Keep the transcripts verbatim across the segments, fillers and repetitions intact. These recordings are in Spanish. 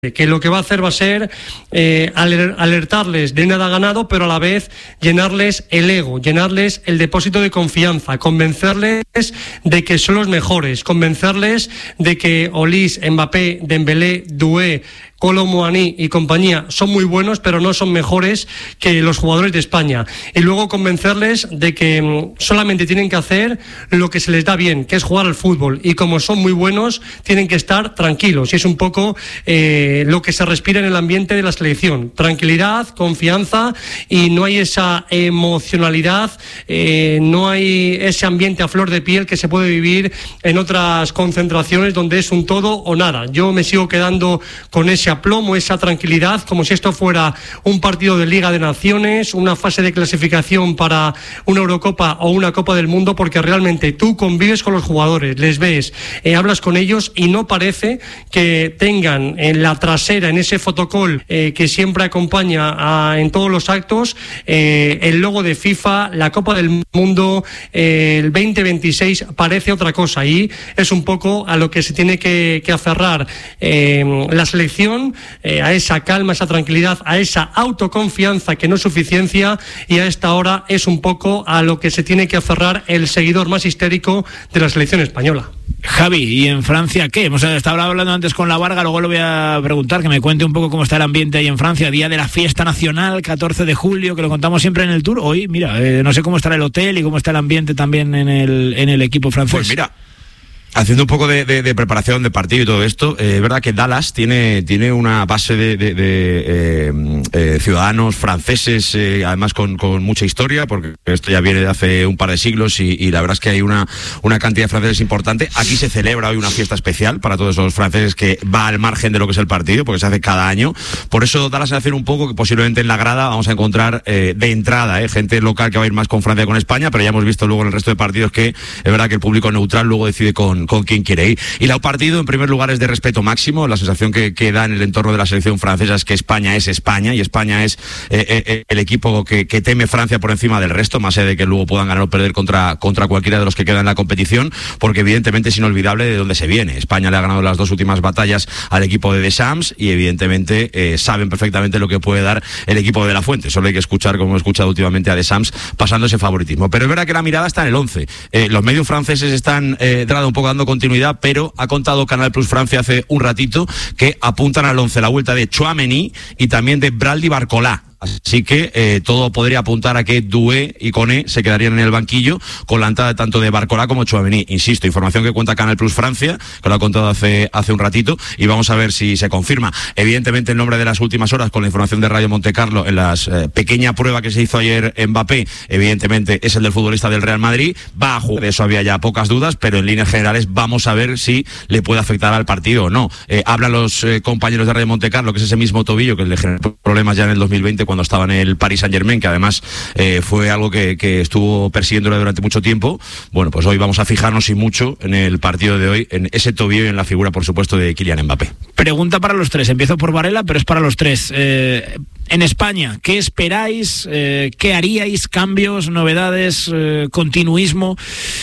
que lo que va a hacer va a ser eh, alertarles de nada ganado, pero a la vez llenarles el ego, llenarles el depósito de confianza, convencerles de que son los mejores, convencerles de que Olise, Mbappé, Dembélé, Doué, Kolo Muani y compañía son muy buenos, pero no son mejores que los jugadores de España. Y luego convencerles de que mmm, solamente tienen que hacer lo que se les da bien, que es jugar al fútbol. Y como son muy buenos, tienen que estar tranquilos. Y es un poco eh, lo que se respira en el ambiente de la selección. Tranquilidad, confianza, y no hay esa emocionalidad, eh, no hay ese ambiente a flor de piel que se puede vivir en otras concentraciones donde es un todo o nada. Yo me sigo quedando con ese aplomo, esa tranquilidad, como si esto fuera un partido de Liga de Naciones, una fase de clasificación para una Eurocopa o una Copa del Mundo, porque realmente tú convives con los jugadores, les ves, eh, hablas con ellos y no parece que tengan en la trasera, en ese fotocall eh, que siempre acompaña a, en todos los actos, eh, el logo de FIFA, la Copa del Mundo, eh, el veinte veintiséis, parece otra cosa, y es un poco a lo que se tiene que, que aferrar eh, la selección, Eh, a esa calma, esa tranquilidad, a esa autoconfianza que no es suficiencia, y a esta hora es un poco a lo que se tiene que aferrar el seguidor más histérico de la selección española. Javi, ¿y en Francia qué? Hemos estado hablando antes con la Varga, luego le voy a preguntar que me cuente un poco cómo está el ambiente ahí en Francia, día de la fiesta nacional, catorce de julio, que lo contamos siempre en el Tour. Hoy, mira, eh, no sé cómo estará el hotel y cómo está el ambiente también en el, en el equipo francés. Pues mira, haciendo un poco de, de, de preparación de partido y todo esto, eh, es verdad que Dallas tiene, tiene una base de, de, de eh, eh, ciudadanos franceses, eh, además con, con mucha historia, porque esto ya viene de hace un par de siglos, y, y la verdad es que hay una, una cantidad de franceses importante. Aquí se celebra hoy una fiesta especial para todos esos franceses, que va al margen de lo que es el partido, porque se hace cada año. Por eso Dallas se hace un poco que posiblemente en la grada vamos a encontrar eh, de entrada eh, gente local que va a ir más con Francia que con España, pero ya hemos visto luego en el resto de partidos que es verdad que el público neutral luego decide con con quien quiere ir. Y el partido, en primer lugar, es de respeto máximo. La sensación que, que da en el entorno de la selección francesa es que España es España, y España es eh, eh, el equipo que, que teme Francia por encima del resto, más allá de que luego puedan ganar o perder contra, contra cualquiera de los que quedan en la competición, porque evidentemente es inolvidable de dónde se viene. España le ha ganado las dos últimas batallas al equipo de Deschamps, y evidentemente eh, saben perfectamente lo que puede dar el equipo de De La Fuente. Solo hay que escuchar, como he escuchado últimamente, a Deschamps pasando ese favoritismo. Pero es verdad que la mirada está en el once. Eh, los medios franceses están eh, un poco dando continuidad, pero ha contado Canal Plus Francia hace un ratito que apuntan al once la vuelta de Tchouaméni y también de Bradley Barcola. Así que eh, todo podría apuntar a que Doué y Koné se quedarían en el banquillo, con la entrada tanto de Barcola como Tchouaméni. Insisto, información que cuenta Canal Plus Francia, que lo ha contado hace, hace un ratito, y vamos a ver si se confirma. Evidentemente, el nombre de las últimas horas, con la información de Radio Montecarlo, en la eh, pequeña prueba que se hizo ayer en Mbappé, evidentemente es el del futbolista del Real Madrid. Va a jugar, de eso había ya pocas dudas, pero en líneas generales vamos a ver si le puede afectar al partido o no. Eh, hablan los eh, compañeros de Radio Montecarlo que es ese mismo tobillo que le generó problemas ya en el dos mil veinte cuando estaba en el Paris Saint-Germain, que además eh, fue algo que, que estuvo persiguiéndolo durante mucho tiempo. Bueno, pues hoy vamos a fijarnos y mucho en el partido de hoy, en ese tobillo y en la figura, por supuesto, de Kylian Mbappé. Pregunta para los tres, empiezo por Varela, pero es para los tres. Eh, en España, ¿qué esperáis? Eh, ¿Qué haríais? ¿Cambios, novedades, eh, continuismo?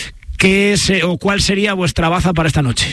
¿Qué se, o cuál sería vuestra baza para esta noche?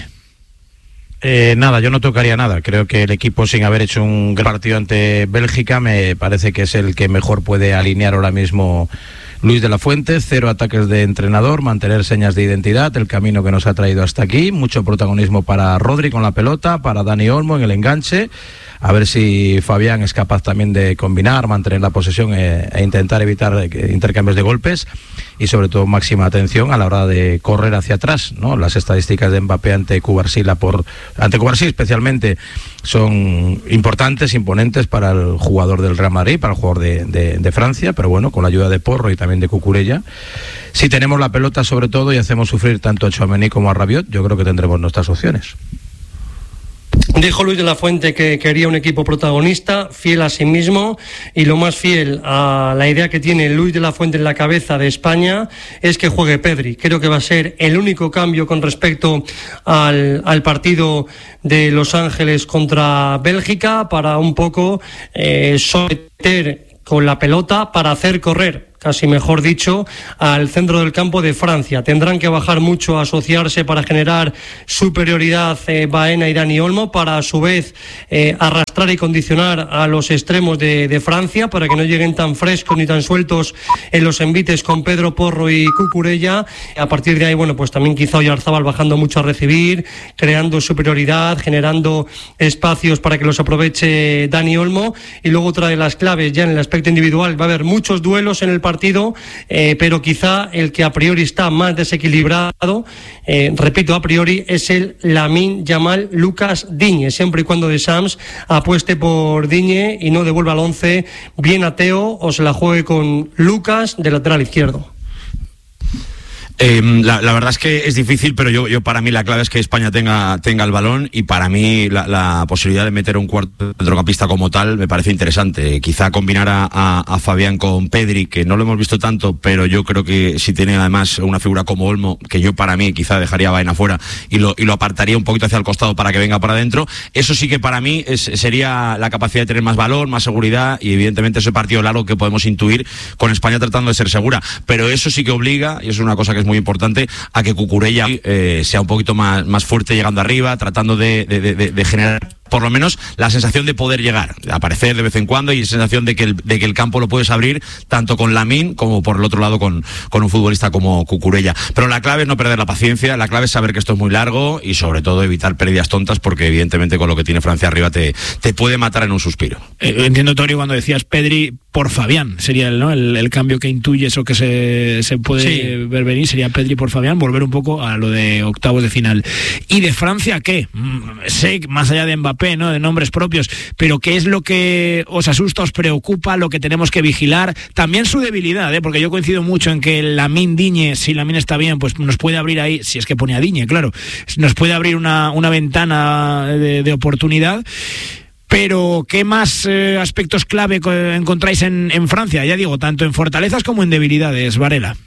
Eh, nada, yo no tocaría nada. Creo que el equipo, sin haber hecho un gran partido ante Bélgica, me parece que es el que mejor puede alinear ahora mismo Luis de la Fuente. Cero ataques de entrenador, mantener señas de identidad, el camino que nos ha traído hasta aquí. Mucho protagonismo para Rodri con la pelota, para Dani Olmo en el enganche. A ver si Fabián es capaz también de combinar, mantener la posesión e, e intentar evitar intercambios de golpes, y sobre todo máxima atención a la hora de correr hacia atrás, ¿no? Las estadísticas de Mbappé ante Cubarsí, por ante Cubarsí especialmente, son importantes, imponentes para el jugador del Real Madrid, para el jugador de, de, de Francia, pero bueno, con la ayuda de Porro y también de Cucurella, si tenemos la pelota sobre todo y hacemos sufrir tanto a Tchouaméni como a Rabiot, yo creo que tendremos nuestras opciones. Dijo Luis de la Fuente que quería un equipo protagonista, fiel a sí mismo, y lo más fiel a la idea que tiene Luis de la Fuente en la cabeza de España es que juegue Pedri. Creo que va a ser el único cambio con respecto al, al partido de Los Ángeles contra Bélgica, para un poco eh, someter con la pelota, para hacer correr casi mejor dicho, al centro del campo de Francia. Tendrán que bajar mucho, asociarse para generar superioridad eh, Baena y Dani Olmo, para a su vez eh, arrastrar y condicionar a los extremos de, de Francia, para que no lleguen tan frescos ni tan sueltos en los envites con Pedro Porro y Cucurella. A partir de ahí, bueno, pues también quizá Oyarzábal bajando mucho a recibir, creando superioridad, generando espacios para que los aproveche Dani Olmo. Y luego otra de las claves ya en el aspecto individual, va a haber muchos duelos en el partido, eh, pero quizá el que a priori está más desequilibrado, eh, repito, a priori, es el Lamine Yamal Lucas Digne, siempre y cuando de Sams apueste por Digne y no devuelva al once bien a Teo o se la juegue con Lucas de lateral izquierdo. Eh, la, la verdad es que es difícil, pero yo, yo para mí la clave es que España tenga, tenga el balón, y para mí la, la posibilidad de meter un cuarto centrocampista como tal me parece interesante. Quizá combinar a, a, a Fabián con Pedri, que no lo hemos visto tanto, pero yo creo que si tiene además una figura como Olmo, que yo para mí quizá dejaría a Baena fuera y lo, y lo apartaría un poquito hacia el costado para que venga para adentro, eso sí que para mí es, sería la capacidad de tener más balón, más seguridad, y evidentemente ese partido largo que podemos intuir con España tratando de ser segura. Pero eso sí que obliga, y es una cosa que es muy importante, a que Cucurella eh, sea un poquito más, más fuerte llegando arriba, tratando de, de, de, de generar por lo menos la sensación de poder llegar, de aparecer de vez en cuando, y la sensación de que el, de que el campo lo puedes abrir tanto con Lamine como por el otro lado con, con un futbolista como Cucurella. Pero la clave es no perder la paciencia, la clave es saber que esto es muy largo y sobre todo evitar pérdidas tontas, porque evidentemente con lo que tiene Francia arriba te, te puede matar en un suspiro. Eh, entiendo, Torio, cuando decías Pedri por Fabián, sería el, ¿no? el, el cambio que intuyes o que se, se puede sí. ver venir, sería Pedri por Fabián, volver un poco a lo de octavos de final. ¿Y de Francia qué? Sé, más allá de Mbappé, ¿no? De nombres propios, pero ¿qué es lo que os asusta, os preocupa, lo que tenemos que vigilar? También su debilidad, ¿eh? Porque yo coincido mucho en que Lamine Digne, si Lamine está bien, pues nos puede abrir ahí, si es que pone a Digne, claro, nos puede abrir una, una ventana de, de oportunidad. Pero, ¿qué más eh, aspectos clave encontráis en, en Francia? Ya digo, tanto en fortalezas como en debilidades, Varela.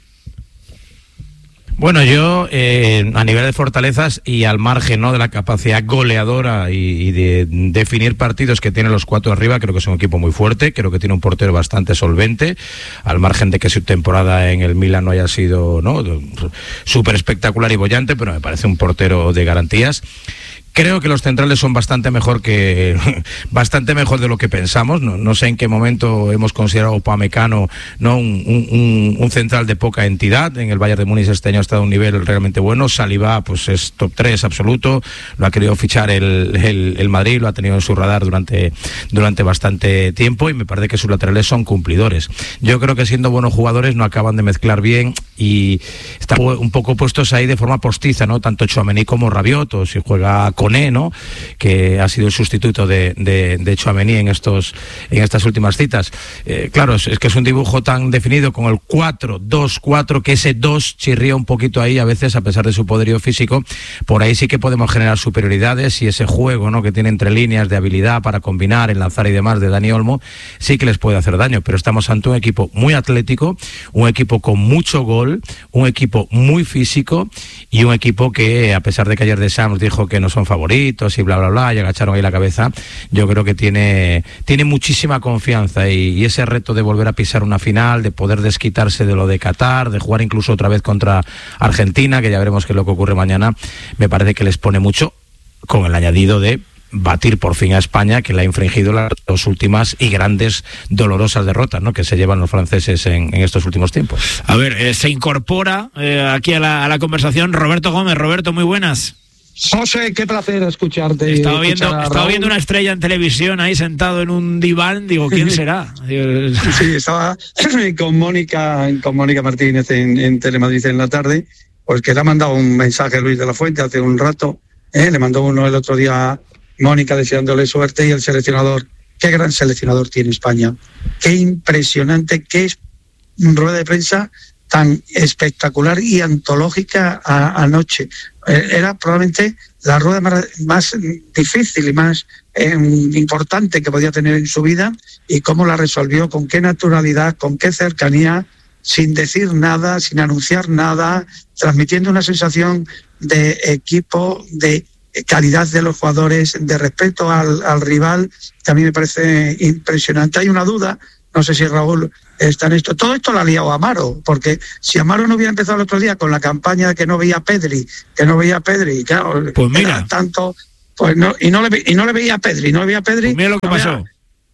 Bueno, yo eh, a nivel de fortalezas y al margen, ¿no?, de la capacidad goleadora y, y de definir partidos que tienen los cuatro arriba, creo que es un equipo muy fuerte, creo que tiene un portero bastante solvente, al margen de que su temporada en el Milan no haya sido, ¿no?, súper espectacular y bollante, pero me parece un portero de garantías. Creo que los centrales son bastante mejor que bastante mejor de lo que pensamos. No, no sé en qué momento hemos considerado Upamecano, no un, un, un central de poca entidad. En el Bayern de Múnich este año ha estado a un nivel realmente bueno. Saliba pues es top tres absoluto. Lo ha querido fichar el, el, el Madrid, lo ha tenido en su radar durante, durante bastante tiempo, y me parece que sus laterales son cumplidores. Yo creo que siendo buenos jugadores no acaban de mezclar bien y están un poco puestos ahí de forma postiza, ¿no? Tanto Tchouaméni como Rabiot, o si juega Koné, ¿no?, que ha sido el sustituto de, de, de Tchouaméni en estos en estas últimas citas. Eh, claro, es, es que es un dibujo tan definido con el cuatro dos cuatro que ese dos chirría un poquito ahí a veces, a pesar de su poderío físico. Por ahí sí que podemos generar superioridades, y ese juego, ¿no?, que tiene entre líneas de habilidad para combinar, enlazar y demás de Dani Olmo sí que les puede hacer daño, pero estamos ante un equipo muy atlético, un equipo con mucho gol, un equipo muy físico y un equipo que, a pesar de que ayer de Sams dijo que no son favoritos y bla bla bla, y agacharon ahí la cabeza, yo creo que tiene, tiene muchísima confianza, y, y ese reto de volver a pisar una final, de poder desquitarse de lo de Qatar, de jugar incluso otra vez contra Argentina, que ya veremos qué es lo que ocurre mañana, me parece que les pone mucho, con el añadido de batir por fin a España, que le ha infringido las dos últimas y grandes, dolorosas derrotas, ¿no?, que se llevan los franceses en, en estos últimos tiempos. A ver, eh, se incorpora eh, aquí a la, a la conversación Roberto Gómez. Roberto, muy buenas. José, qué placer escucharte. Estaba viendo, estaba viendo una estrella en televisión ahí sentado en un diván, digo, ¿quién será? Sí, estaba con Mónica, con Mónica Martínez en, en Telemadrid en la tarde, pues que le ha mandado un mensaje a Luis de la Fuente hace un rato, ¿eh? Le mandó uno el otro día a Mónica deseándole suerte, y el seleccionador, qué gran seleccionador tiene España, qué impresionante, qué rueda de prensa tan espectacular y antológica a, anoche. Era probablemente la rueda más, más difícil y más eh, importante que podía tener en su vida, y cómo la resolvió, con qué naturalidad, con qué cercanía, sin decir nada, sin anunciar nada, transmitiendo una sensación de equipo, de calidad de los jugadores, de respeto al, al rival, que a mí me parece impresionante. Hay una duda no sé si Raúl está en esto. Todo esto lo ha liado Amaro, porque si Amaro no hubiera empezado el otro día con la campaña de que no veía a Pedri, que no veía a Pedri, claro, pues mira, tanto, pues no, y no le y no le veía a Pedri, no le veía a Pedri. Pues mira lo que no pasó. Veía,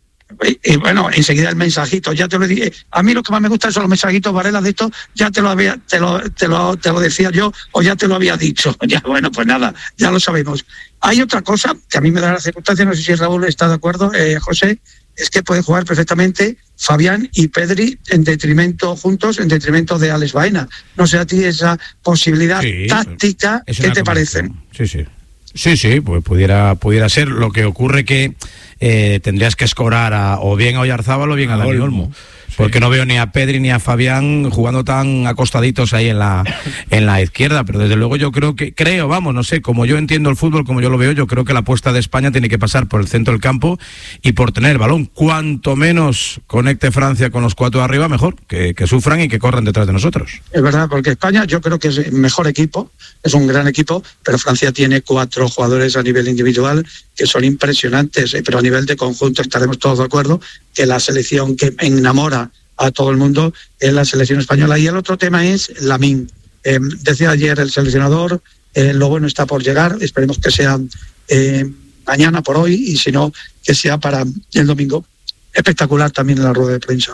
y, y bueno, enseguida el mensajito, ya te lo dije. A mí lo que más me gusta son los mensajitos, Varela, de esto, ya te lo había, te lo, te lo, te lo decía yo, o ya te lo había dicho. Ya, bueno, pues nada, ya lo sabemos. Hay otra cosa que a mí me da la circunstancia, no sé si Raúl está de acuerdo, eh, José, es que pueden jugar perfectamente Fabián y Pedri en detrimento, juntos, en detrimento de Alex Baena. No sé a ti esa posibilidad sí, táctica, ¿qué te parece? Sí, sí. Sí, sí, pues pudiera, pudiera ser. Lo que ocurre que eh, tendrías que escorar a, o bien a Oyarzábal o bien a Dani Olmo. Porque no veo ni a Pedri ni a Fabián jugando tan acostaditos ahí en la en la izquierda, pero desde luego yo creo que, creo, vamos, no sé, como yo entiendo el fútbol, como yo lo veo, yo creo que la apuesta de España tiene que pasar por el centro del campo y por tener el balón. Cuanto menos conecte Francia con los cuatro de arriba, mejor, que, que sufran y que corran detrás de nosotros. Es verdad, porque España yo creo que es el mejor equipo, es un gran equipo, pero Francia tiene cuatro jugadores a nivel individual que son impresionantes, pero a nivel de conjunto estaremos todos de acuerdo que la selección que enamora a todo el mundo es la selección española. Y el otro tema es Lamine. Eh, decía ayer el seleccionador, eh, lo bueno está por llegar, esperemos que sea eh, mañana por hoy, y si no, que sea para el domingo. Espectacular también en la rueda de prensa.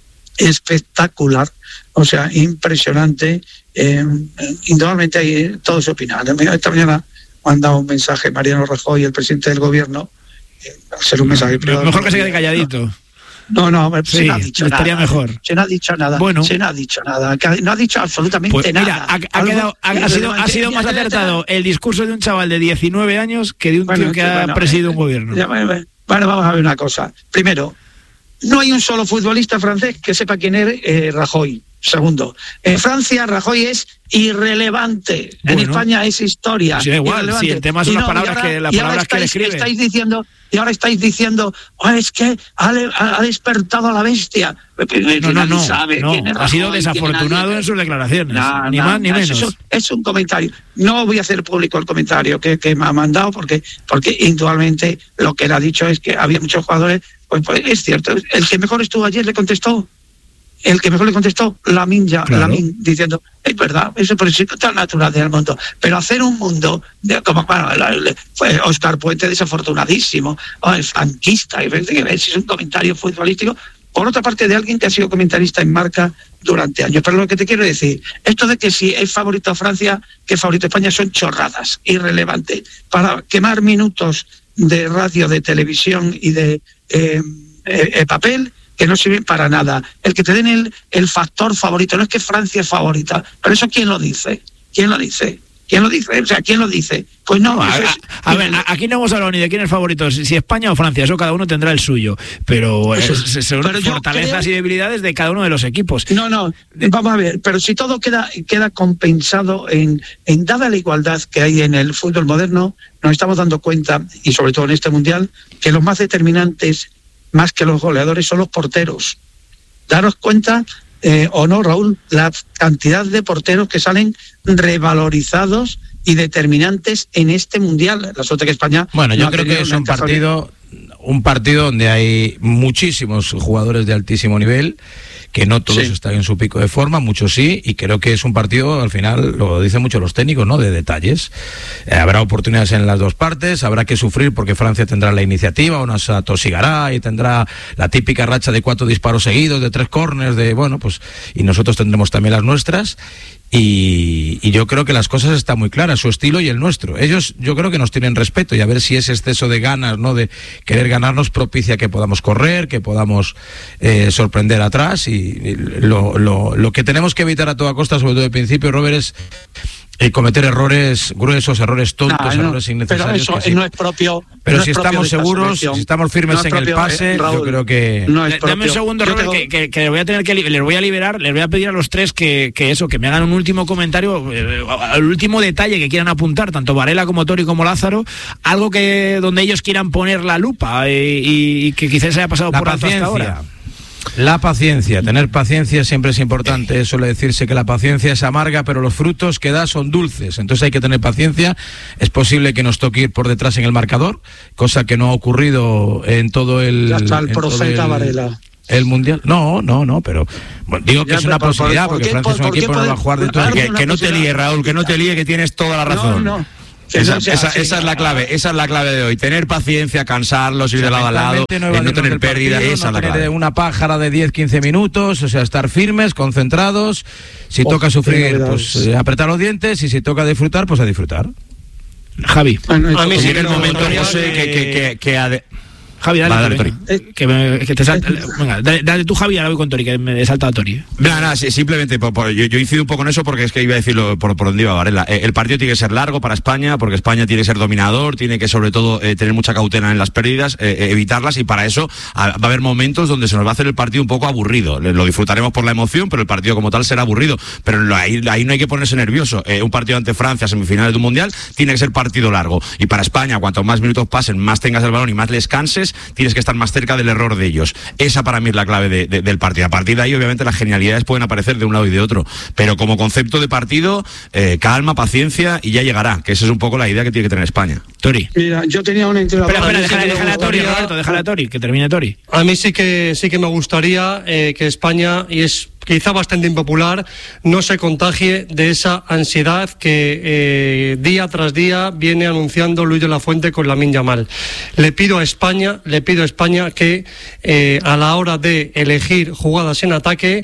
Espectacular, o sea, impresionante. Eh, indudablemente ahí todo se opina. Esta mañana me han dado un mensaje Mariano Rajoy, el presidente del gobierno, eh, hacer un mensaje privado. Mejor que se quede calladito. No, no, se sí, no ha dicho estaría nada. mejor. Se no ha dicho nada. Bueno. Se no ha dicho nada. No ha dicho absolutamente pues mira, nada. Ha, ha, quedado, ha, ha sido, ha sido más acertado el discurso de un chaval de diecinueve años que de un bueno, tío que bueno, ha presidido eh, un gobierno. Ya, bueno, bueno, vamos a ver una cosa. Primero, no hay un solo futbolista francés que sepa quién es eh, Rajoy. Segundo, en Francia Rajoy es irrelevante. Bueno, en España es historia. Sí, da igual, sí, el tema son no, las palabras, ahora, que, las palabras estáis, que le escribe. Estáis diciendo, y ahora estáis diciendo, oh, es que ha, ha despertado a la bestia. No, no, no, sabe no. Rajoy, ha sido desafortunado en sus declaraciones, no, ni no, más ni no, menos. Es un, es un comentario. No voy a hacer público el comentario que, que me ha mandado, porque, porque indudablemente lo que él ha dicho es que había muchos jugadores. Pues, pues es cierto, el que mejor estuvo ayer le contestó. El que mejor le contestó, Lamine, ya, claro. Lamine, diciendo, es verdad, eso es tan natural del mundo. Pero hacer un mundo, de, como bueno, fue Óscar Puente desafortunadísimo, oh, es franquista, y es un comentario futbolístico, por otra parte de alguien que ha sido comentarista en Marca durante años. Pero lo que te quiero decir, esto de que si es favorito a Francia, que es favorito a España, son chorradas, irrelevantes. Para quemar minutos de radio, de televisión y de eh, eh, papel, que no sirven para nada. El que te den el, el factor favorito, no es que Francia es favorita, pero eso ¿quién lo dice? ¿Quién lo dice? ¿Quién lo dice? O sea, ¿quién lo dice? Pues no. A, es, a, a ver, aquí no hemos hablado ni de quién es favorito, si España o Francia, eso cada uno tendrá el suyo, pero eso, es, son pero fortalezas creo, y debilidades de cada uno de los equipos. No, no, vamos a ver, pero si todo queda, queda compensado en, en dada la igualdad que hay en el fútbol moderno, nos estamos dando cuenta, y sobre todo en este mundial, que los más determinantes, más que los goleadores, son los porteros. Daros cuenta, eh, o no, Raúl, la cantidad de porteros que salen revalorizados y determinantes en este mundial. La suerte que España... Bueno, yo no creo que es un partido, un partido donde hay muchísimos jugadores de altísimo nivel, que no todos sí. están en su pico de forma, muchos sí, y creo que es un partido, al final, lo dicen mucho los técnicos, ¿no?, de detalles. Eh, habrá oportunidades en las dos partes, habrá que sufrir porque Francia tendrá la iniciativa, o nos atosigará y tendrá la típica racha de cuatro disparos seguidos, de tres córners, de, bueno, pues, y nosotros tendremos también las nuestras. Y, y yo creo que las cosas están muy claras, su estilo y el nuestro. Ellos yo creo que nos tienen respeto, y a ver si ese exceso de ganas, ¿no?, de querer ganarnos propicia que podamos correr, que podamos eh, sorprender atrás. Y, y lo, lo, lo que tenemos que evitar a toda costa, sobre todo de principio, Robert, es eh, cometer errores gruesos, errores tontos, no, no, errores innecesarios. Pero eso sí. no es propio. Pero no si es estamos seguros, si estamos firmes no en propio, el pase, eh, Raúl, yo creo que... No es Dame un segundo, Robert, tengo... que, que, que les voy a tener que les voy a liberar, les voy a pedir a los tres que, que eso, que me hagan un último comentario, eh, al último detalle que quieran apuntar, tanto Varela como Tori como Lázaro, algo que donde ellos quieran poner la lupa eh, y, y que quizás se haya pasado la por alto hasta ahora. La paciencia, tener paciencia siempre es importante. Suele decirse que la paciencia es amarga, pero los frutos que da son dulces. Entonces hay que tener paciencia. Es posible que nos toque ir por detrás en el marcador, cosa que no ha ocurrido en todo el... Ya está el profeta el, Varela. el Mundial. No, no, no, pero bueno, digo que ya, es una por, posibilidad, por, porque Francia es un equipo que no va a jugar de todo. Que, que no te líe, Raúl, que no te líe, que tienes toda la razón. No, no. Esa, esa, esa, esa es la clave, esa es la clave de hoy. Tener paciencia, cansarlos, ir de lado a lado, no, eh, no tener pérdida, esa no es la clave. Una pájara de diez quince minutos, o sea, estar firmes, concentrados. Si oh, toca sufrir, pues eh, apretar los dientes, y si toca disfrutar, pues a disfrutar. Javi, bueno, a mí sí en el momento, José, que, que, que, que ade... Javi, dale, dale Tori. Eh, que, me, que te salta. Venga, dale, dale tú, Javi, ahora voy con Tori, que me salta a Tori. No, no, simplemente por, por, yo, yo incido un poco en eso porque es que iba a decirlo por, por donde iba Varela. Eh, el partido tiene que ser largo para España, porque España tiene que ser dominador, tiene que sobre todo eh, tener mucha cautela en las pérdidas, eh, evitarlas, y para eso a, va a haber momentos donde se nos va a hacer el partido un poco aburrido. Lo disfrutaremos por la emoción, pero el partido como tal será aburrido. Pero lo, ahí, ahí no hay que ponerse nervioso. Eh, un partido ante Francia, semifinales de un mundial, tiene que ser partido largo. Y para España, cuanto más minutos pasen, más tengas el balón y más les canses, tienes que estar más cerca del error de ellos. Esa para mí es la clave de, de, del partido. A partir de ahí, obviamente, las genialidades pueden aparecer de un lado y de otro, pero como concepto de partido, eh, calma, paciencia, y ya llegará, que esa es un poco la idea que tiene que tener España. Tori. Mira, yo tenía una entrenador... Espera, espera, déjale, déjale a Tori, Roberto, déjale a Tori, que termine Tori. A mí sí que sí que me gustaría eh, que España, y es quizá bastante impopular, no se contagie de esa ansiedad que eh, día tras día viene anunciando Luis de la Fuente con Lamine Yamal. Le pido a España, le pido a España que eh, a la hora de elegir jugadas en ataque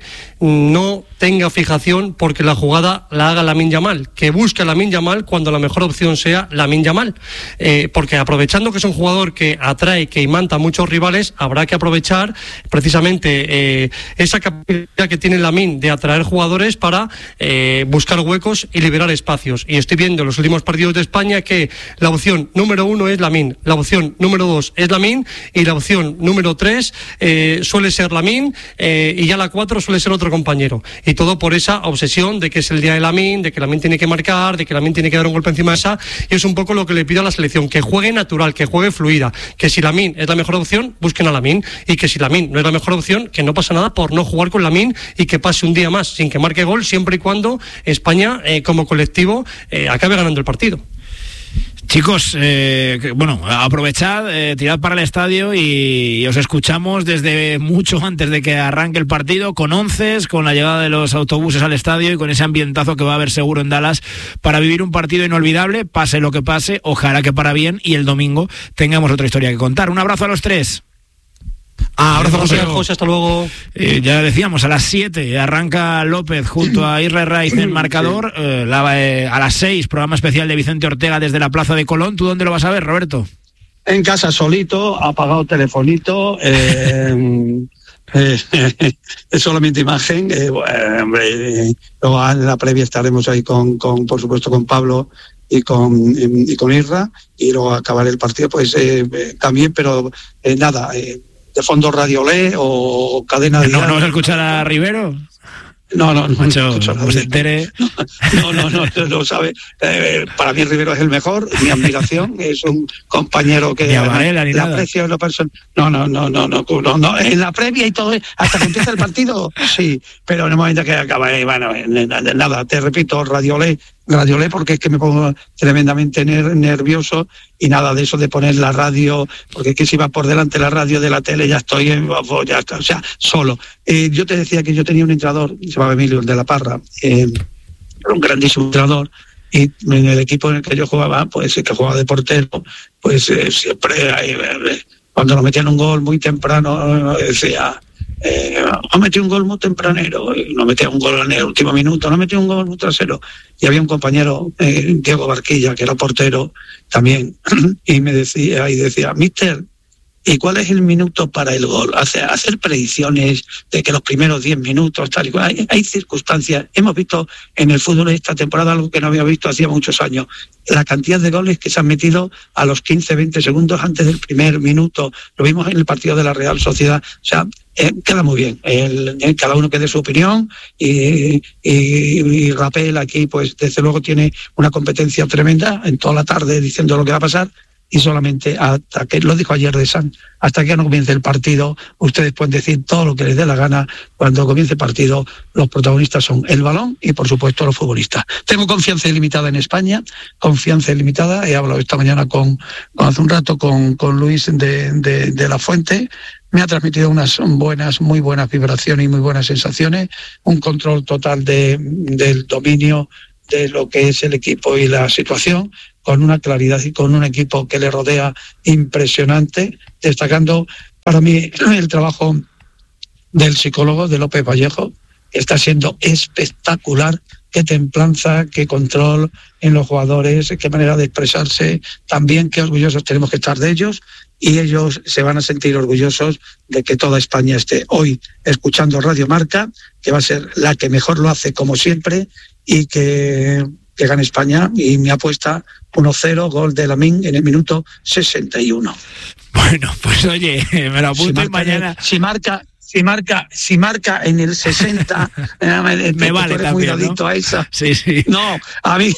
no tenga fijación porque la jugada la haga Lamine Yamal, que busque a Lamine Yamal cuando la mejor opción sea Lamine Yamal, eh, porque aprovechando que es un jugador que atrae, que imanta a muchos rivales, habrá que aprovechar precisamente eh, esa capacidad que tiene Lamine de atraer jugadores para eh, buscar huecos y liberar espacios. Y estoy viendo en los últimos partidos de España que la opción número uno es Lamine, la opción número dos es Lamine, y la opción número tres eh, suele ser Lamine, eh, y ya la cuatro suele ser otro compañero. Y todo por esa obsesión de que es el día de Lamine, de que Lamine tiene que marcar, de que Lamine tiene que dar un golpe encima de esa, y es un poco lo que le pido a la selección, que juegue natural, que juegue fluida, que si Lamine es la mejor opción, busquen a Lamine, y que si Lamine no es la mejor opción, que no pasa nada por no jugar con Lamine y que pase un día más sin que marque gol, siempre y cuando España eh, como colectivo eh, acabe ganando el partido. Chicos, eh, bueno, aprovechad, eh, tirad para el estadio y, y os escuchamos desde mucho antes de que arranque el partido, con onces, con la llegada de los autobuses al estadio y con ese ambientazo que va a haber seguro en Dallas para vivir un partido inolvidable, pase lo que pase, ojalá que para bien, y el domingo tengamos otra historia que contar. Un abrazo a los tres. Ah, abrazo, José, José, hasta luego. Eh, ya decíamos, a las siete arranca López junto a Israel Raiz en marcador. Eh, la, eh, a las seis, programa especial de Vicente Ortega desde la Plaza de Colón. ¿Tú dónde lo vas a ver, Roberto? En casa, solito, apagado telefonito. Eh, eh, es solamente imagen. Eh, hombre, eh, luego en la previa estaremos ahí con, con por supuesto, con Pablo y con y con Isra, y luego acabar el partido, pues eh, eh, también, pero eh, nada. Eh, de fondo Radio Le o cadena de... ¿No, ¿No vas a escuchar a Rivero? No, no, no. Macho, no se entere. No, no, no, no, no sabe. Eh, para mí Rivero es el mejor, mi admiración, es un compañero que... Ni a Varela, ni la nada. aprecio en lo personal. No, no, no, no, no, no, no, en la previa y todo, hasta que empieza el partido, sí, pero en el momento que acaba, eh, bueno, nada, te repito, Radio Le, Radio Le, porque es que me pongo tremendamente ner- nervioso, y nada de eso de poner la radio, porque es que si va por delante la radio de la tele ya estoy, en, ya está, o sea, solo. Eh, yo te decía que yo tenía un entrenador, se llamaba Emilio de la Parra, eh, un grandísimo entrenador, y en el equipo en el que yo jugaba, pues el que jugaba de portero, pues eh, siempre, eh, cuando nos metían un gol muy temprano, eh, decía... Eh, no metió un gol muy tempranero, no metía un gol en el último minuto, no metió un gol muy trasero. Y había un compañero, eh, Diego Barquilla, que era portero también, y me decía, y decía, mister, ¿y cuál es el minuto para el gol? Hacer, hacer predicciones de que los primeros diez minutos, tal y cual. Hay, hay circunstancias. Hemos visto en el fútbol esta temporada algo que no había visto hacía muchos años. La cantidad de goles que se han metido a los quince, veinte segundos antes del primer minuto. Lo vimos en el partido de la Real Sociedad. O sea, eh, queda muy bien. El, el, cada uno que dé su opinión, y, y, y Rapel aquí, pues desde luego tiene una competencia tremenda en toda la tarde diciendo lo que va a pasar. y solamente hasta que, lo dijo ayer de San, hasta que no comience el partido, ustedes pueden decir todo lo que les dé la gana. Cuando comience el partido, los protagonistas son el balón y, por supuesto, los futbolistas. Tengo confianza ilimitada en España, confianza ilimitada. He hablado esta mañana con, con hace un rato con, con Luis de, de, de la Fuente. Me ha transmitido unas buenas, muy buenas vibraciones y muy buenas sensaciones, un control total de, del dominio de lo que es el equipo y la situación, con una claridad y con un equipo que le rodea impresionante, destacando para mí el trabajo del psicólogo de López Vallejo, que está siendo espectacular. Qué templanza, qué control en los jugadores, qué manera de expresarse, también qué orgullosos tenemos que estar de ellos, y ellos se van a sentir orgullosos de que toda España esté hoy escuchando Radio Marca, que va a ser la que mejor lo hace como siempre, y que, que gane España. Y mi apuesta, uno cero, gol de Lamine en el minuto sesenta y uno. Bueno, pues oye, me lo apunto si y mañana... Si marca... Si marca, si marca en el sesenta, me, me vale también, muy adicto, ¿no? a esa. Sí, sí. No, a mí.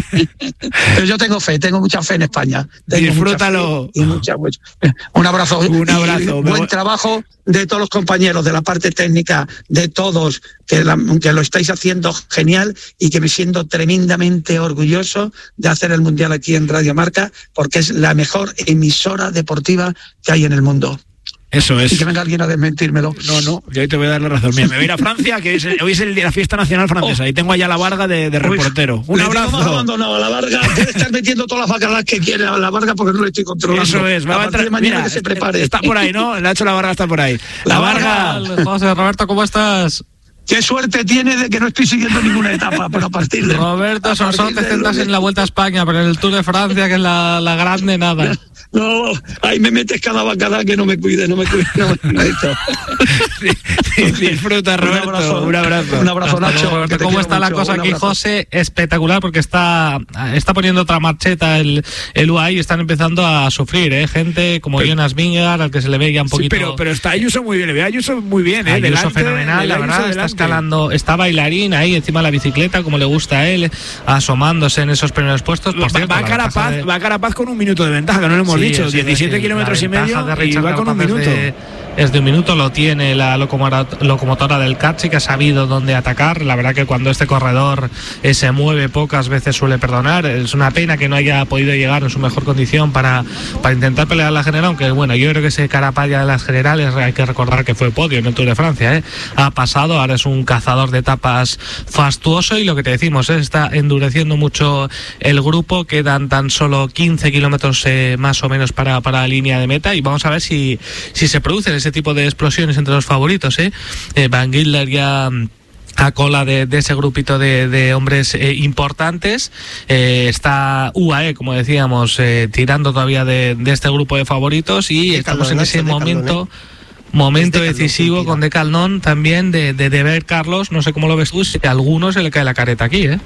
Pero yo tengo fe, tengo mucha fe en España. Tengo Disfrútalo. Y mucha, mucha. Un abrazo. Un abrazo. Buen trabajo de todos los compañeros, de la parte técnica, de todos, que, la, que lo estáis haciendo genial y que me siento tremendamente orgulloso de hacer el Mundial aquí en Radio Marca, porque es la mejor emisora deportiva que hay en el mundo. Eso es. Y que venga alguien a desmentírmelo. No, no, yo hoy te voy a dar la razón. Mira, me voy a ir a Francia, que hoy es el, hoy es el, la fiesta nacional francesa, oh. y tengo allá a la Varga de, de reportero. Un le abrazo. No, abandonado a la Varga, debe estar metiendo todas las bacalas que quiere a la Varga porque no le estoy controlando. Eso es, va a, a entrar, de mañana mira, que se prepare. Está por ahí, ¿no? Nacho La Varga está por ahí. La, la Varga. Varga. José Roberto, ¿cómo estás? Qué suerte tiene de que no estoy siguiendo ninguna etapa, pero a partir de... Roberto Sonsón, te centras en la Vuelta a España, pero en el Tour de Francia, que es la, la grande, nada. No, ahí me metes cada bacala que no me cuide, no me cuide, no me cuide. Disfruta, Roberto. Un abrazo, un abrazo, un abrazo Nacho. Roberto, ¿cómo está la cosa aquí, José? Espectacular, porque está, está poniendo otra marcheta el, el U A E y están empezando a sufrir, ¿eh? Gente como pero, Jonas Vingegaard, al que se le ve ya un poquito... Sí, pero, pero está Ayuso muy bien, le ve a Ayuso muy bien, ¿eh? Ayuso delante, fenomenal, la verdad, delante. Está escalando, está bailarín ahí encima de la bicicleta, como le gusta a él, asomándose en esos primeros puestos. Por va, cierto, va, a Carapaz, de... va a Carapaz con un minuto de ventaja, que no lo hemos sí, dicho, diecisiete kilómetros y medio, y va con un minuto. De, es de un minuto, lo tiene la locomotora del Kachi, que ha sabido dónde atacar. La verdad que cuando este corredor eh, se mueve, pocas veces suele perdonar. Es una pena que no haya podido llegar en su mejor condición para, para intentar pelear la general, aunque bueno, yo creo que ese Carapaz ya de las generales, hay que recordar que fue podio en el Tour de Francia, ¿eh? Ha pasado, ahora es un cazador de etapas fastuoso, y lo que te decimos, ¿eh? Está endureciendo mucho el grupo. Quedan tan solo quince kilómetros eh, más o menos para, para la línea de meta, y vamos a ver si, si se producen ese tipo de explosiones entre los favoritos, ¿eh? Eh, Van Gildler ya a cola de, de ese grupito de, de hombres eh, importantes. Eh, está U A E, como decíamos, eh, tirando todavía de, de este grupo de favoritos, y estamos en ese momento... Momento decisivo con Decathlon también de, de, de ver, Carlos, no sé cómo lo ves tú, si a alguno se le cae la careta aquí, ¿eh?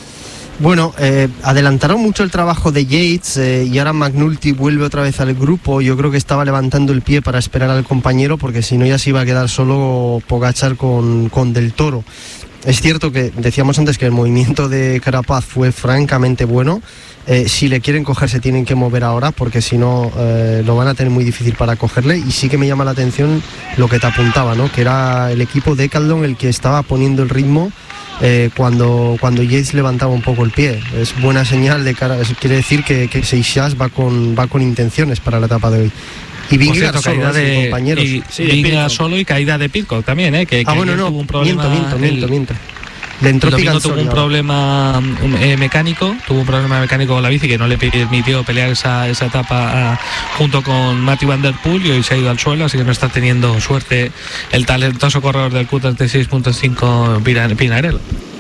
Bueno, eh, adelantaron mucho el trabajo de Yates eh, y ahora McNulty vuelve otra vez al grupo. Yo creo que estaba levantando el pie para esperar al compañero, porque si no ya se iba a quedar solo Pogačar con, con Del Toro. Es cierto que decíamos antes que el movimiento de Carapaz fue francamente bueno. Eh, si le quieren coger se tienen que mover ahora, porque si no eh, lo van a tener muy difícil para cogerle. Y sí que me llama la atención lo que te apuntaba, ¿no? Que era el equipo Decathlon el que estaba poniendo el ritmo eh, cuando, cuando Yates levantaba un poco el pie. Es buena señal de cara, quiere decir que, que Seixas va con, va con intenciones para la etapa de hoy. Y Vingegaard solo, caída de compañeros. Y, sí, Vingegaard solo y caída de Pitcock también, ¿eh? Que, que ah, bueno, no, tuvo un problema. Miento, miento, miento, miento. Le entró el domingo tuvo un problema eh, mecánico, tuvo un problema mecánico con la bici que no le permitió pelear esa, esa etapa a, junto con Matthew Van Der Poel, y hoy se ha ido al suelo, así que no está teniendo suerte el talentoso corredor del Q treinta y seis punto cinco Pinarello.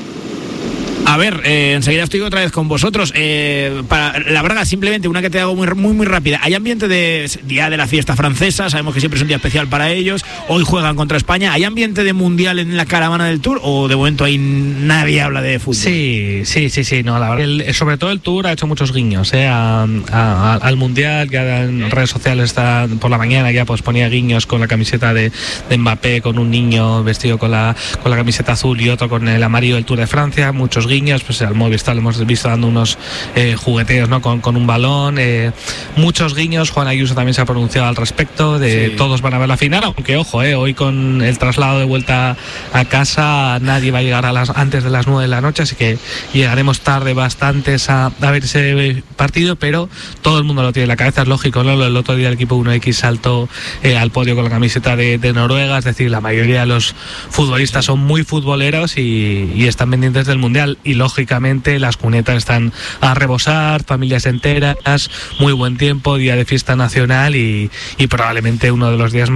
A ver, eh, enseguida estoy otra vez con vosotros. Eh, para la Braga, simplemente una que te hago muy, muy, muy rápida. ¿Hay ambiente de día de la fiesta francesa? Sabemos que siempre es un día especial para ellos. Hoy juegan contra España. ¿Hay ambiente de mundial en la caravana del Tour? ¿O de momento ahí nadie habla de fútbol? Sí, sí, sí, sí. No, la verdad. El, sobre todo el Tour ha hecho muchos guiños eh, a, a, a, al mundial. Ya en redes sociales está por la mañana ya pues ponía guiños con la camiseta de, de Mbappé, con un niño vestido con la con la camiseta azul y otro con el amarillo del Tour de Francia. Muchos guiños. guiños, pues al Movistar lo hemos visto dando unos eh, jugueteos, ¿no? con, con un balón, eh, muchos guiños. Juan Ayuso también se ha pronunciado al respecto, de sí. Todos van a ver la final, aunque ojo, eh, hoy con el traslado de vuelta a casa nadie va a llegar a las, antes de las nueve de la noche, así que llegaremos tarde bastantes a, a ver ese partido, pero todo el mundo lo tiene en la cabeza, es lógico, ¿no? El otro día el equipo uno equis saltó eh, al podio con la camiseta de, de Noruega, es decir, la mayoría de los futbolistas son muy futboleros y, y están pendientes del Mundial, y lógicamente las cunetas están a rebosar, familias enteras, muy buen tiempo, día de fiesta nacional y, y probablemente uno de los días